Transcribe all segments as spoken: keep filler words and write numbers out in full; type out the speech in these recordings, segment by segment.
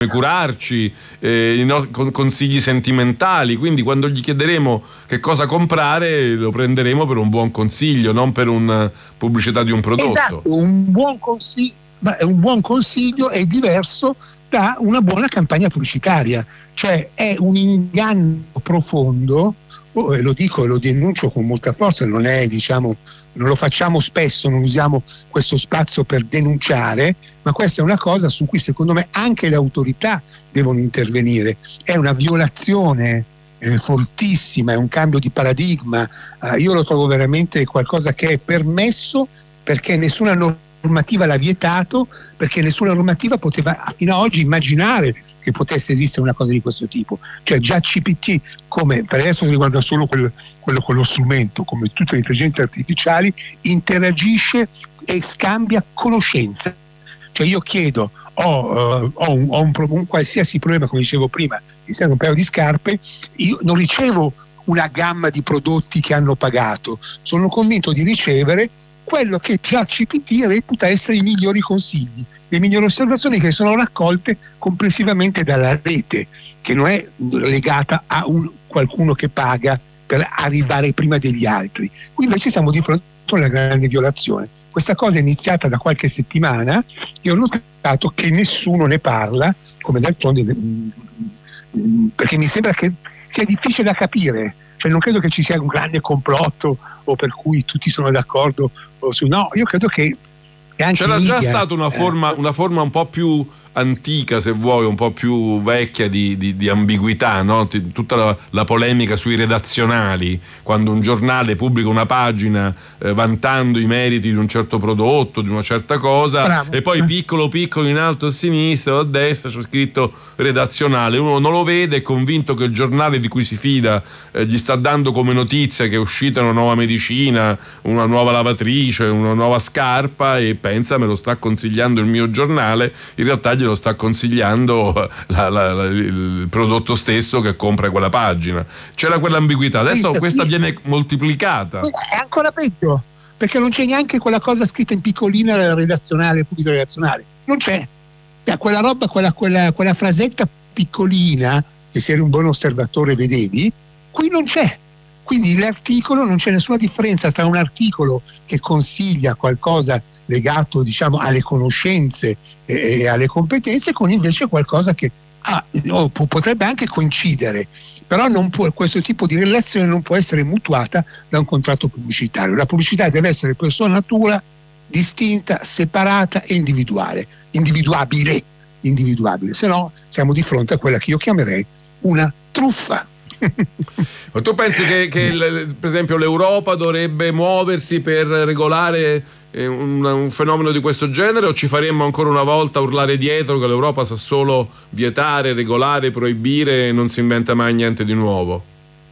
curarci, eh, i no- con consigli sentimentali, quindi quando gli chiederemo che cosa comprare lo prenderemo per un buon consiglio, non per una pubblicità di un prodotto. Esatto, un buon consiglio, ma un buon consiglio è diverso da una buona campagna pubblicitaria, cioè è un inganno profondo, oh, e lo dico e lo denuncio con molta forza, non è, diciamo, non lo facciamo spesso, non usiamo questo spazio per denunciare, ma questa è una cosa su cui secondo me anche le autorità devono intervenire. È una violazione eh, fortissima, è un cambio di paradigma. Eh, io lo trovo veramente qualcosa che è permesso perché nessuna normativa l'ha vietato, perché nessuna normativa poteva fino ad oggi immaginare che potesse esistere una cosa di questo tipo. Cioè già C P T, come per adesso riguarda solo quel, quello con lo strumento, come tutte le intelligenze artificiali, interagisce e scambia conoscenza. Cioè io chiedo, ho, uh, ho, un, ho un, un qualsiasi problema, come dicevo prima, mi serve un paio di scarpe, io non ricevo una gamma di prodotti che hanno pagato, sono convinto di ricevere quello che già C P T reputa essere i migliori consigli, le migliori osservazioni che sono raccolte complessivamente dalla rete, che non è legata a un, qualcuno che paga per arrivare prima degli altri. Qui invece siamo di fronte a una grande violazione. Questa cosa è iniziata da qualche settimana e ho notato che nessuno ne parla, come d'altronde, perché mi sembra che sia difficile da capire. Cioè non credo che ci sia un grande complotto o per cui tutti sono d'accordo o su, no, io credo che, che anche c'era già media, stata una forma, eh, una forma un po' più antica, se vuoi, un po' più vecchia di, di, di ambiguità, no? Tutta la, la polemica sui redazionali, quando un giornale pubblica una pagina eh, vantando i meriti di un certo prodotto, di una certa cosa, bravo. E poi piccolo piccolo in alto a sinistra o a destra c'è scritto redazionale, uno non lo vede, è convinto che il giornale di cui si fida eh, gli sta dando come notizia che è uscita una nuova medicina, una nuova lavatrice, una nuova scarpa, e pensa me lo sta consigliando il mio giornale, in realtà glielo sta consigliando la, la, la, il prodotto stesso che compra quella pagina. C'era quell'ambiguità, adesso Pensa, questa pensa. viene moltiplicata. È ancora peggio, perché non c'è neanche quella cosa scritta in piccolina redazionale, pubblico redazionale, non c'è. Cioè, quella roba, quella, quella, quella frasetta piccolina che se eri un buon osservatore vedevi, qui non c'è. Quindi l'articolo, non c'è nessuna differenza tra un articolo che consiglia qualcosa legato, diciamo, alle conoscenze e alle competenze, con invece qualcosa che ah, oh, potrebbe anche coincidere, però non può, questo tipo di relazione non può essere mutuata da un contratto pubblicitario. La pubblicità deve essere per sua natura distinta, separata e individuale, individuabile, individuabile, se no siamo di fronte a quella che io chiamerei una truffa. Ma tu pensi che, che il, per esempio l'Europa dovrebbe muoversi per regolare eh, un, un fenomeno di questo genere, o ci faremmo ancora una volta urlare dietro che l'Europa sa solo vietare, regolare, proibire e non si inventa mai niente di nuovo?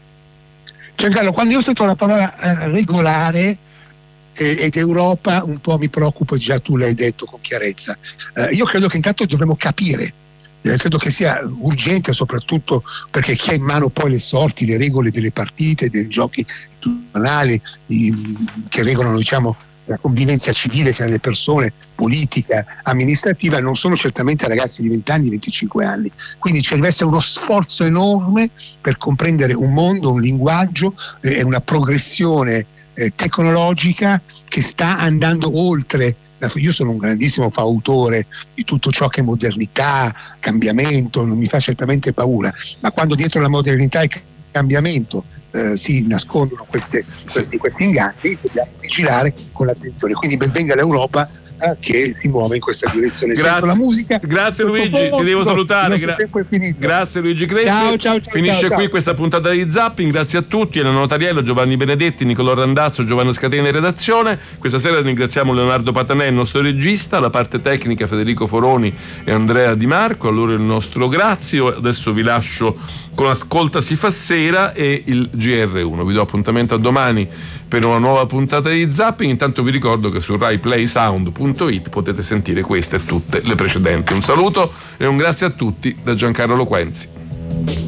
Giancarlo, quando io sento la parola eh, regolare eh, ed Europa un po' mi preoccupo, già tu l'hai detto con chiarezza. Eh, io credo che intanto dovremmo capire. Eh, credo che sia urgente, soprattutto perché chi ha in mano poi le sorti, le regole delle partite, dei giochi istituzionali che regolano, diciamo, la convivenza civile tra le persone, politica, amministrativa, non sono certamente ragazzi di venti anni, venticinque anni. Quindi ci deve essere uno sforzo enorme per comprendere un mondo, un linguaggio e eh, una progressione eh, tecnologica che sta andando oltre. Io sono un grandissimo fautore di tutto ciò che è modernità, cambiamento, non mi fa certamente paura, ma quando dietro la modernità e il cambiamento eh, si nascondono queste, questi, questi inganni, dobbiamo vigilare con attenzione. Quindi ben venga l'Europa eh, che si muove in questa direzione. Grazie. Sento la musica. Grazie Luigi, ti devo salutare. Il nostro tempo è finito. Grazie Luigi Crespi. Ciao, ciao, ciao, Finisce ciao, qui ciao. questa puntata di Zapping. Grazie a tutti, Elena Notariello, Giovanni Benedetti, Nicolò Randazzo, Giovanni Scatena in redazione. Questa sera ringraziamo Leonardo Patanè, il nostro regista, la parte tecnica Federico Foroni e Andrea Di Marco. Allora il nostro grazie. Adesso vi lascio con Ascolta si fa sera e il G R uno. Vi do appuntamento a domani per una nuova puntata di Zapping. Intanto vi ricordo che su rai play sound punto it potete sentire queste e tutte le precedenti. Un saluto e un grazie a tutti da Giancarlo Loquenzi.